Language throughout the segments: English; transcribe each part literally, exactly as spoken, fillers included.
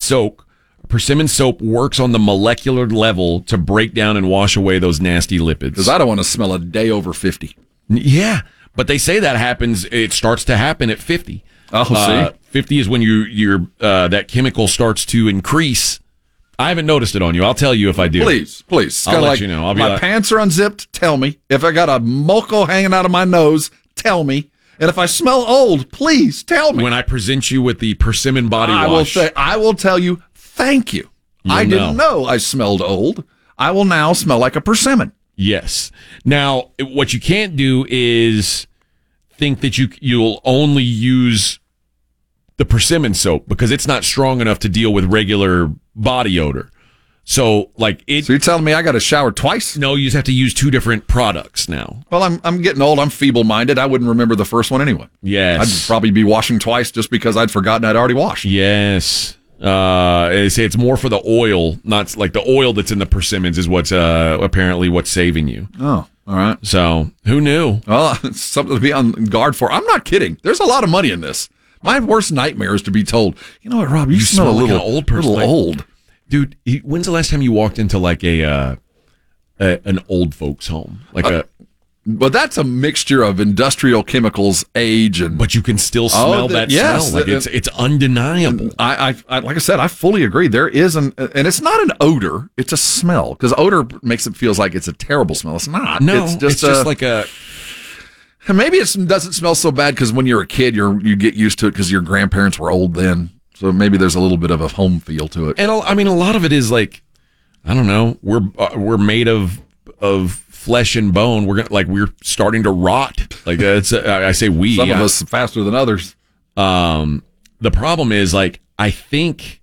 soap, persimmon soap works on the molecular level to break down and wash away those nasty lipids. Because I don't want to smell a day over fifty. Yeah, but they say that happens. It starts to happen at fifty. Oh, uh, see, fifty is when you your uh, that chemical starts to increase. I haven't noticed it on you. I'll tell you if I do. Please, please. It's I'll kinda let like you know. I'll be my like, pants are unzipped. Tell me. If I got a moco hanging out of my nose, tell me. And if I smell old, please tell me. when I present you with the persimmon body I wash. will say, I will tell you, thank you. You'll I didn't know. know I smelled old. I will now smell like a persimmon. Yes. Now, what you can't do is think that you you'll only use the persimmon soap because it's not strong enough to deal with regular body odor. So, like it. So you're telling me I got to shower twice? No, you just have to use two different products now. Well, I'm I'm getting old. I'm feeble-minded. I wouldn't remember the first one anyway. Yes. I'd probably be washing twice just because I'd forgotten I'd already washed. Yes. Uh, they say it's more for the oil, not like the oil that's in the persimmons is what's uh, apparently what's saving you. Oh, all right. So who knew? Well, it's something to be on guard for. I'm not kidding. There's a lot of money in this. My worst nightmare is to be told, you know what, Rob, you, You smell, smell a like little an old person. little Like- old. Dude, he- when's the last time you walked into like a, uh, a an old folks home? Like Uh, a But that's a mixture of industrial chemicals, age, and but you can still smell the- that yes, smell. Like the- it's it's undeniable. I, I, I, like I said, I fully agree. There is an, and it's not an odor; it's a smell. Because odor makes it feels like it's a terrible smell. It's not. No, it's just, it's just a- like a and maybe it doesn't smell so bad because when you're a kid, you're you get used to it because your grandparents were old then. So maybe there's a little bit of a home feel to it. and a- I mean a lot of it is like I don't know. We're uh, we're made of of flesh and bone. We're gonna like we're starting to rot. Like it's uh, I say we. Some of I- us faster than others. Um, the problem is like I think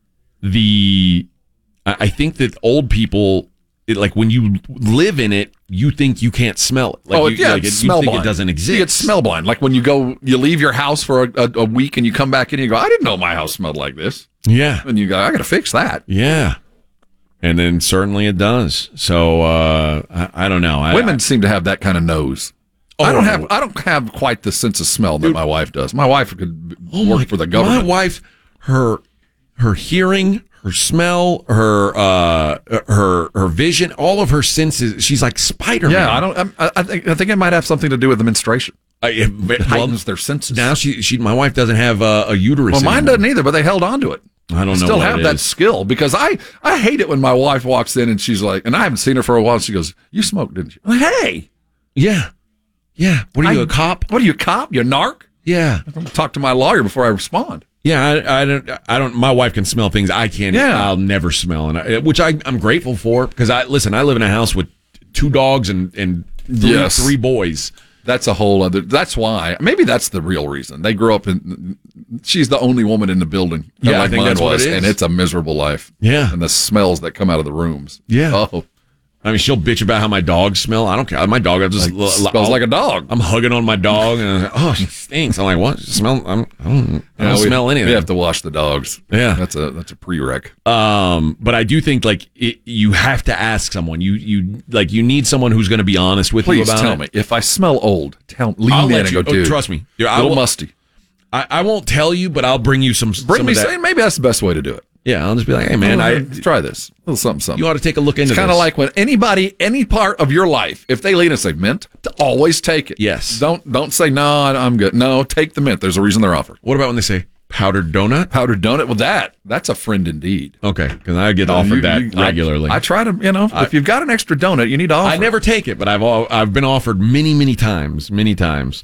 the I I think that old people it, like when you live in it, you think you can't smell it. Like oh, you, yeah, like it's it, you smell think blind. it doesn't exist. You get smell blind. Like when you go, you leave your house for a, a, a week and you come back in and you go, I didn't know my house smelled like this. Yeah, And you go, I got to fix that. yeah, and then certainly it does. So uh, I, I don't know. I, Women seem to have that kind of nose. Oh, I don't have. I don't have quite the sense of smell that my wife does. My wife could Oh work my- for the government. My wife, her her hearing, her smell, her uh, her her vision, all of her senses. She's like Spider-Man. Yeah, I don't. I'm- I, I think. I think it might have something to do with the menstruation. I, it, It well, heightens their senses. now she she my wife doesn't have a, a uterus. well, mine anymore. doesn't either, but they held on to it. I don't know. Still what have it that is. skill because I I hate it when my wife walks in and she's like, and I haven't seen her for a while. And she goes, "You smoked, didn't you?" I'm like, hey, Yeah, yeah. What are you, I- a cop? what are you, a cop? You narc? Yeah, I'm gonna talk to my lawyer before I respond. yeah. I, I don't. I don't. My wife can smell things I can't. Yeah. I'll never smell, and I, which I I'm grateful for because I listen. I live in a house with two dogs and and three, Yes. three boys. That's a whole other. That's why. Maybe that's the real reason they grew up in. She's the only woman in the building. kinda Yeah, I like think mine that's what was, it is. and it's a miserable life. Yeah. and the smells that come out of the rooms. Yeah. Oh, I mean, she'll bitch about how my dogs smell. I don't care. My dog, I just like, smells like a dog. I'm hugging on my dog, and I'm like, oh, she stinks. I'm like, what? She smell? I'm, I don't, I don't we, smell anything. We have to wash the dogs. Yeah. that's a that's a prereq. Um, but I do think like it, you have to ask someone. You you like you need someone who's going to be honest with you Please about tell it. me if I smell old. Tell lean I'll in let and you. go, oh, dude. trust me. Dude, a I little will, musty. I, I won't tell you, but I'll bring you some. Bring some me. of that. Say, maybe that's the best way to do it. Yeah, I'll just be like, hey man, I Let's try this. A little something, something. you ought to take a look into It's kind of this. like when anybody, any part of your life, if they lean and say mint, to always take it. Yes. Don't don't say no, I'm good. No, take the mint. There's a reason they're offered. What about when they say powdered donut? Powdered donut. Well, that that's a friend indeed. Okay, because I get offered You- that you- I- regularly. I, try to, you know, if you've got an extra donut, you need to offer. I never take it, but I've all, I've been offered many, many times, many times.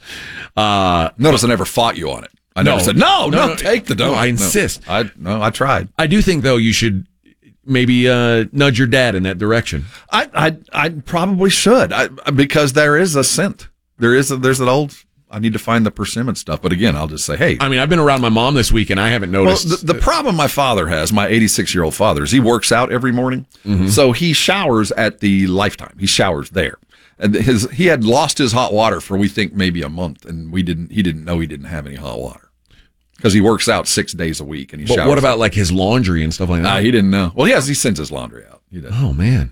Uh, Notice I never fought you on it. I never No. said no, no, No, no, take the donut. no, I No. insist. I no, I tried. I do think though you should maybe uh, nudge your dad in that direction. I I I probably should. I because there is a scent. There is a, there's an old. I need to find the persimmon stuff. But again, I'll just say, hey. I mean, I've been around my mom this week and I haven't Well, noticed. the, the problem my father has, my eighty-six year old father, is he works out every morning, so he showers at the Lifetime. He showers there, and his he had lost his hot water for we think maybe a month, and we didn't. He didn't know he didn't have any hot water because he works out six days a week, and he but showers. what about like his laundry and stuff like Uh, that? he didn't know. Well, he has. He sends his laundry out. He does. Oh man,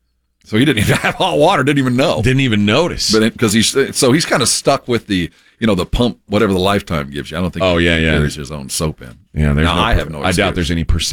So he didn't even have hot water. Didn't even know. didn't even notice. But because he's so he's kind of stuck with the you know the pump whatever the Lifetime gives you. I don't think. Oh, he yeah, yeah. carries his own soap in. yeah, there's Now, no I have no. I doubt excuse. there's any percent.